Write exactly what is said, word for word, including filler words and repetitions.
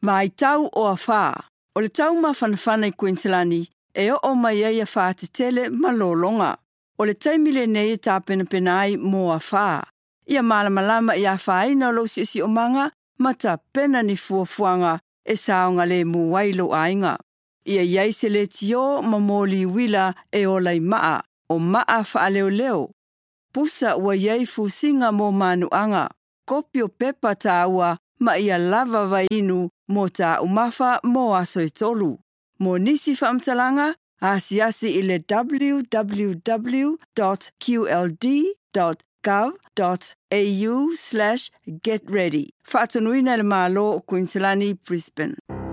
Mai tau o a whā. O le tau mawhanawhana i Queenslandi, e o o mai ai a whātetele malolonga. O le taimile nei e tāpena penai mō a whā. Ia malamalama i a whāina lo si si o manga, mata pena ni fuafuanga e saonga le muwailo ainga. Ia iai se le tio mamoli wila e o lai maa, o maa wha leo leo. Pusa ua iai fusinga mō manuanga. Kopio pepa tā ua ma ia lava vainu mō tā umafa mō aso e tolu. Mō nisi whaamtalanga, asiasi i le w w w dot q l d dot gov dot a u slash get ready. Whaatanuina le malo o Queenslandi, Brisbane.